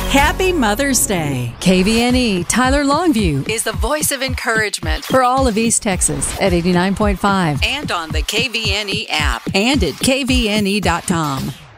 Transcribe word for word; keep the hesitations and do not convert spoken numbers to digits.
Happy Mother's Day. K V N E Tyler Longview Is the voice of encouragement for all of East Texas at eighty-nine point five and on the K V N E app and at K V N E dot com.